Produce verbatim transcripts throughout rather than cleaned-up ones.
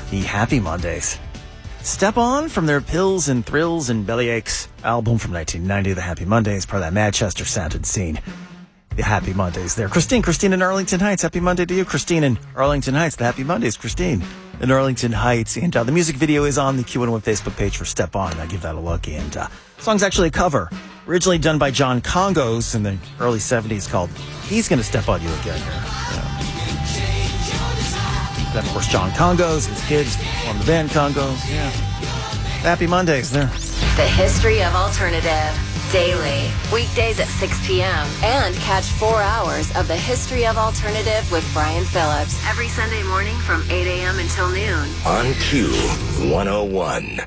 the Happy Mondays. Step On from their Pills and Thrills and Bellyaches album from nineteen ninety, the Happy Mondays, part of that Manchester sound and scene. The Happy Mondays there. Christine, Christine in Arlington Heights. Happy Monday to you. Christine in Arlington Heights. The Happy Mondays. Christine in Arlington Heights. And uh, the music video is on the Q one oh one Facebook page for Step On. I give that a look. And uh, the song's actually a cover, originally done by John Congos in the early seventies, called He's Gonna Step On You Again here. Yeah. Then, of course, John Congos, his kids formed the band Congos. Yeah. Happy Mondays there. The History of Alternative. Daily. Weekdays at six p.m. And catch four hours of the History of Alternative with Brian Phillips. Every Sunday morning from eight a.m. until noon. On Q one oh one.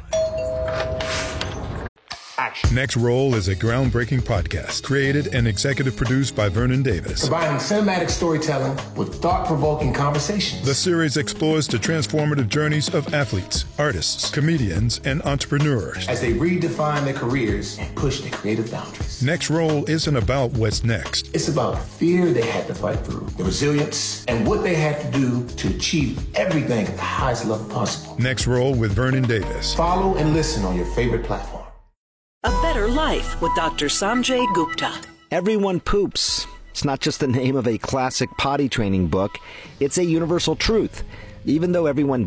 Next Roll is a groundbreaking podcast created and executive produced by Vernon Davis. Combining cinematic storytelling with thought-provoking conversations. The series explores the transformative journeys of athletes, artists, comedians, and entrepreneurs as they redefine their careers and push their creative boundaries. Next Roll isn't about what's next. It's about the fear they had to fight through, the resilience, and what they had to do to achieve everything at the highest level possible. Next Roll with Vernon Davis. Follow and listen on your favorite platform. A Better Life with Doctor Sanjay Gupta. Everyone poops. It's not just the name of a classic potty training book. It's a universal truth. Even though everyone